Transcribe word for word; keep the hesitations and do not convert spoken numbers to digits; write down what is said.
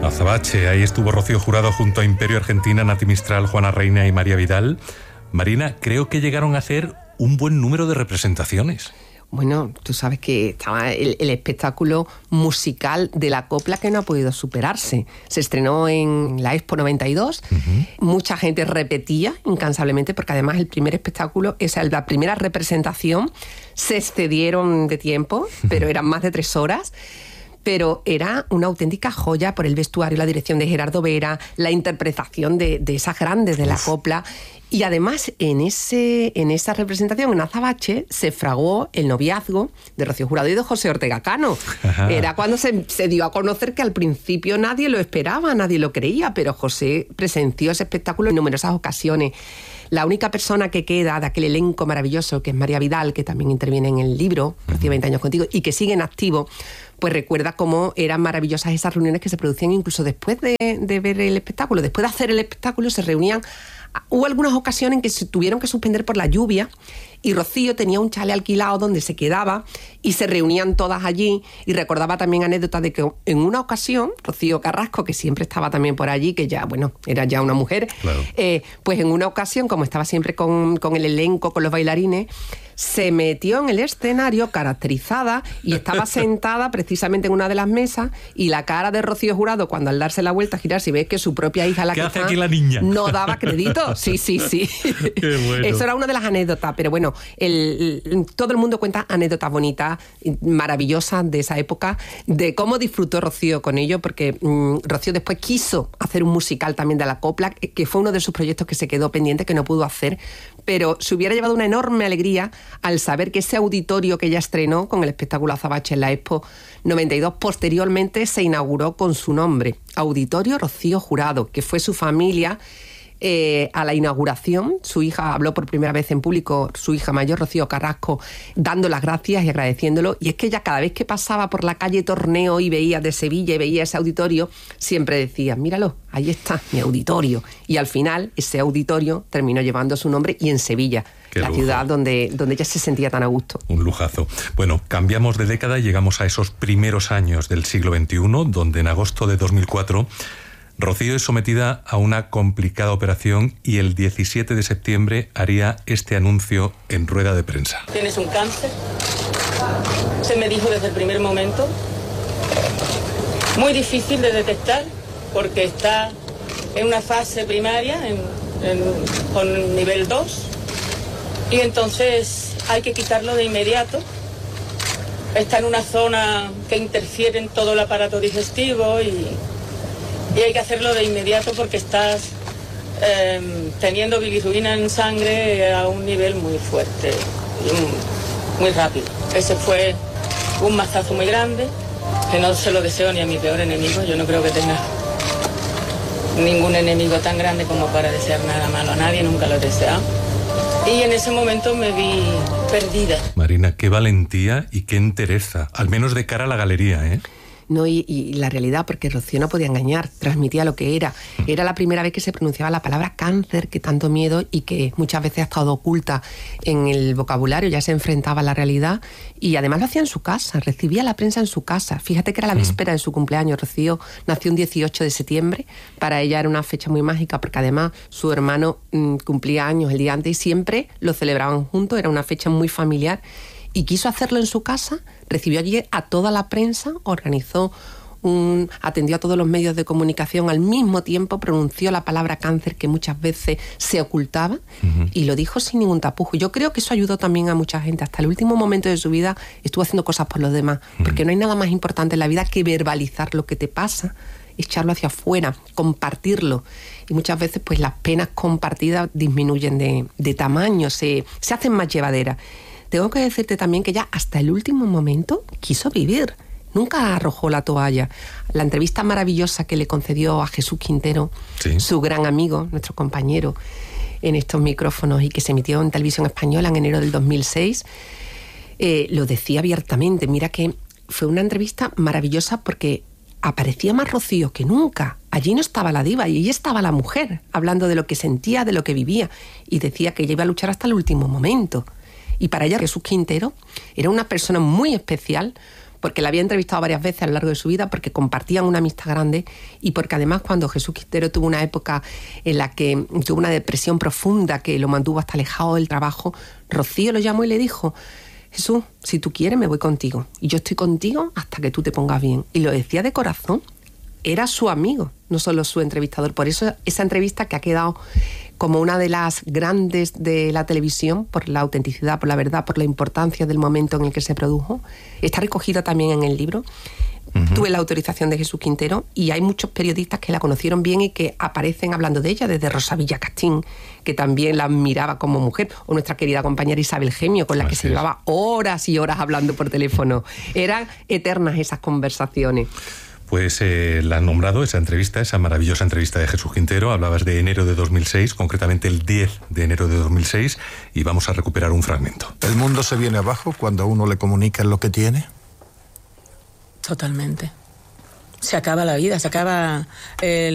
Azabache, ahí estuvo Rocío Jurado junto a Imperio Argentina, Nati Mistral, Juana Reina y María Vidal. Marina, creo que llegaron a hacer un buen número de representaciones. Bueno, tú sabes que estaba el, el espectáculo musical de la copla que no ha podido superarse. Se estrenó en la Expo noventa y dos. Uh-huh. Mucha gente repetía incansablemente porque además el primer espectáculo, esa, la primera representación, se excedieron de tiempo, uh-huh. pero eran más de tres horas. Pero era una auténtica joya por el vestuario, la dirección de Gerardo Vera, la interpretación de, de esas grandes de la copla. Y además, en ese en esa representación, en Azabache, se fraguó el noviazgo de Rocío Jurado y de José Ortega Cano. Ajá. Era cuando se, se dio a conocer que al principio nadie lo esperaba, nadie lo creía, pero José presenció ese espectáculo en numerosas ocasiones. La única persona que queda de aquel elenco maravilloso, que es María Vidal, que también interviene en el libro, Rocío, veinte años contigo, y que sigue en activo, pues recuerda cómo eran maravillosas esas reuniones que se producían incluso después de, de ver el espectáculo. Después de hacer el espectáculo se reunían. Hubo algunas ocasiones en que se tuvieron que suspender por la lluvia y Rocío tenía un chalet alquilado donde se quedaba y se reunían todas allí. Y recordaba también anécdotas de que en una ocasión Rocío Carrasco, que siempre estaba también por allí, que ya, bueno, era ya una mujer, claro. eh, pues en una ocasión, como estaba siempre con, con el elenco, con los bailarines, se metió en el escenario caracterizada y estaba sentada precisamente en una de las mesas, y la cara de Rocío Jurado, cuando al darse la vuelta a girarse y ve que su propia hija la ¿Qué que hace está, aquí la niña? No daba crédito. Sí, sí, sí. Qué bueno. Eso era una de las anécdotas, pero bueno, el, el, todo el mundo cuenta anécdotas bonitas, maravillosas de esa época, de cómo disfrutó Rocío con ello, porque mmm, Rocío después quiso hacer un musical también de la copla, que fue uno de sus proyectos que se quedó pendiente, que no pudo hacer, pero se hubiera llevado una enorme alegría al saber que ese auditorio que ella estrenó con el espectáculo Azabache en la Expo noventa y dos, posteriormente se inauguró con su nombre, Auditorio Rocío Jurado, que fue su familia. Eh, a la inauguración, su hija habló por primera vez en público, su hija mayor, Rocío Carrasco, dando las gracias y agradeciéndolo. Y es que ella, cada vez que pasaba por la calle Torneo y veía de Sevilla y veía ese auditorio, siempre decía, míralo, ahí está mi auditorio. Y al final ese auditorio terminó llevando su nombre, y en Sevilla, Qué la lujo. ciudad donde, donde ella se sentía tan a gusto. Un lujazo. Bueno, cambiamos de década y llegamos a esos primeros años del siglo veintiuno, donde en agosto de dos mil cuatro Rocío es sometida a una complicada operación y el diecisiete de septiembre haría este anuncio en rueda de prensa. Tienes un cáncer, se me dijo desde el primer momento, muy difícil de detectar porque está en una fase primaria, en, en, con nivel dos, y entonces hay que quitarlo de inmediato. Está en una zona que interfiere en todo el aparato digestivo y... Y hay que hacerlo de inmediato porque estás eh, teniendo bilirrubina en sangre a un nivel muy fuerte y muy rápido. Ese fue un mazazo muy grande, que no se lo deseo ni a mi peor enemigo. Yo no creo que tenga ningún enemigo tan grande como para desear nada malo a nadie, nunca lo he deseado. Y en ese momento me vi perdida. Marina, qué valentía y qué entereza, al menos de cara a la galería, ¿eh? No, y, y la realidad, porque Rocío no podía engañar, transmitía lo que era. Era la primera vez que se pronunciaba la palabra cáncer, que tanto miedo y que muchas veces ha estado oculta en el vocabulario, ya se enfrentaba a la realidad, y además lo hacía en su casa, recibía la prensa en su casa. Fíjate que era la víspera de su cumpleaños. Rocío nació un dieciocho de septiembre, para ella era una fecha muy mágica, porque además su hermano mmm, cumplía años el día antes y siempre lo celebraban juntos, era una fecha muy familiar. Y quiso hacerlo en su casa, recibió allí a toda la prensa, organizó un, atendió a todos los medios de comunicación al mismo tiempo, pronunció la palabra cáncer, que muchas veces se ocultaba, uh-huh. y lo dijo sin ningún tapujo. Yo creo que eso ayudó también a mucha gente. Hasta el último momento de su vida estuvo haciendo cosas por los demás, uh-huh. porque no hay nada más importante en la vida que verbalizar lo que te pasa, echarlo hacia afuera, compartirlo. Y muchas veces pues las penas compartidas disminuyen de, de tamaño, se, se hacen más llevaderas. Tengo que decirte también que ella hasta el último momento quiso vivir. Nunca arrojó la toalla. La entrevista maravillosa que le concedió a Jesús Quintero, sí. su gran amigo, nuestro compañero en estos micrófonos, y que se emitió en Televisión Española en enero del dos mil seis, eh, lo decía abiertamente. Mira que fue una entrevista maravillosa porque aparecía más Rocío que nunca. Allí no estaba la diva, y allí estaba la mujer, hablando de lo que sentía, de lo que vivía, y decía que ella iba a luchar hasta el último momento. Y para ella Jesús Quintero era una persona muy especial, porque la había entrevistado varias veces a lo largo de su vida, porque compartían una amistad grande y porque además cuando Jesús Quintero tuvo una época en la que tuvo una depresión profunda que lo mantuvo hasta alejado del trabajo, Rocío lo llamó y le dijo: Jesús, si tú quieres me voy contigo y yo estoy contigo hasta que tú te pongas bien. Y lo decía de corazón. Era su amigo, no solo su entrevistador. Por eso esa entrevista, que ha quedado como una de las grandes de la televisión, por la autenticidad, por la verdad, por la importancia del momento en el que se produjo, está recogida también en el libro. Uh-huh. Tuve la autorización de Jesús Quintero y hay muchos periodistas que la conocieron bien y que aparecen hablando de ella, desde Rosa Villacastín, que también la admiraba como mujer, o nuestra querida compañera Isabel Gemio, con la Así que se es. llevaba horas y horas hablando por teléfono. Eran eternas esas conversaciones. Pues eh, la han nombrado, esa entrevista, esa maravillosa entrevista de Jesús Quintero. Hablabas de enero de dos mil seis, concretamente el diez de enero de dos mil seis, y vamos a recuperar un fragmento. ¿El mundo se viene abajo cuando a uno le comunican lo que tiene? Totalmente. Se acaba la vida, se acaba el